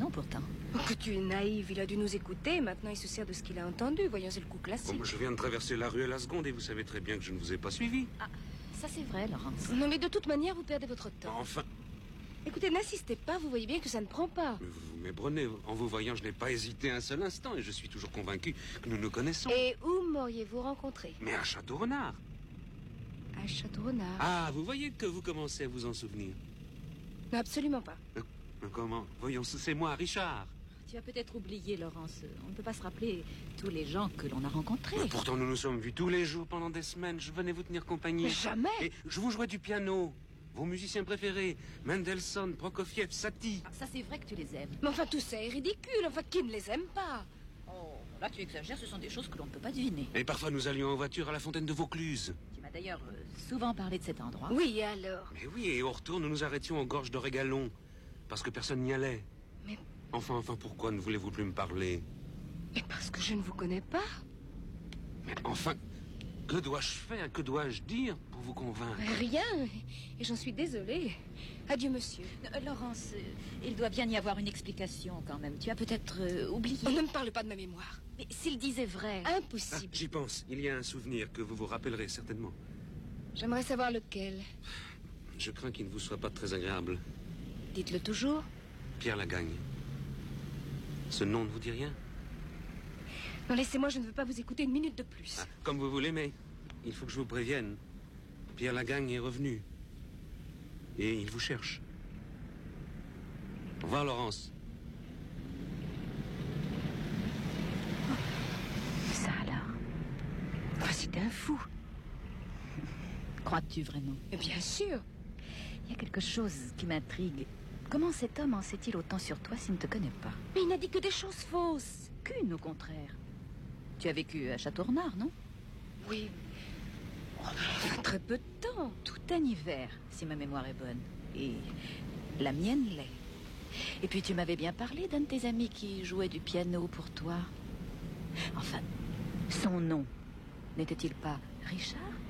non, pourtant. Oh, que tu es naïve, il a dû nous écouter. Maintenant, il se sert de ce qu'il a entendu. Voyons, c'est le coup classique. Bon, je viens de traverser la rue à la seconde et vous savez très bien que je ne vous ai pas suivi. Ah, ça c'est vrai, Laurence. Non, mais de toute manière, vous perdez votre temps. Enfin, Écoutez, n'insistez pas, vous voyez bien que ça ne prend pas. mais vous vous méprenez. En vous voyant, je n'ai pas hésité un seul instant et je suis toujours convaincu que nous nous connaissons. Et où m'auriez-vous rencontré? Mais à Château-Renard. À Château-Renard. Ah, vous voyez que vous commencez à vous en souvenir. Non, absolument pas. Comment? Voyons, c'est moi, Richard. Tu as peut-être oublié, Laurence. On ne peut pas se rappeler tous les gens que l'on a rencontrés. Mais pourtant, nous nous sommes vus tous les jours pendant des semaines. Je venais vous tenir compagnie. Mais jamais. Et je vous jouais du piano. Vos musiciens préférés, Mendelssohn, Prokofiev, Satie. Ah, ça c'est vrai que tu les aimes. Mais enfin, tout ça est ridicule. Enfin, qui ne les aime pas? Oh, là tu exagères, ce sont des choses que l'on ne peut pas deviner. Et parfois, nous allions en voiture à la fontaine de Vaucluse. Tu m'as d'ailleurs souvent parlé de cet endroit. Oui, et alors? Mais oui, et au retour, nous nous arrêtions aux gorges de Régalon. Parce que personne n'y allait. Mais... Enfin, pourquoi ne voulez-vous plus me parler? Mais parce que je ne vous connais pas. Mais enfin, que dois-je faire? Que dois-je dire pour vous convaincre? Rien. Et j'en suis désolée. Adieu, monsieur. Laurence, il doit bien y avoir une explication quand même. Tu as peut-être oublié. On ne me parle pas de ma mémoire. Mais s'il disait vrai... Ah, Impossible. j'y pense. Il y a un souvenir que vous vous rappellerez certainement. J'aimerais savoir lequel. Je crains qu'il ne vous soit pas très agréable. Dites-le toujours. Pierre Lagagne. Ce nom ne vous dit rien? Non, laissez-moi, je ne veux pas vous écouter une minute de plus. Ah, comme vous voulez, mais il faut que je vous prévienne. Pierre Lagagne est revenu. Et il vous cherche. Au revoir, Laurence. Ça alors? Enfin, c'est un fou. Crois-tu vraiment? Mais bien sûr. Il y a quelque chose qui m'intrigue. Comment cet homme en sait-il autant sur toi s'il ne te connaît pas? Mais il n'a dit que des choses fausses. Qu'une, au contraire. Tu as vécu à Château-Renard, non? Oui. Oh, très peu de temps. Tout un hiver, si ma mémoire est bonne. Et la mienne l'est. Et puis tu m'avais bien parlé d'un de tes amis qui jouait du piano pour toi. Enfin, son nom, n'était-il pas Richard?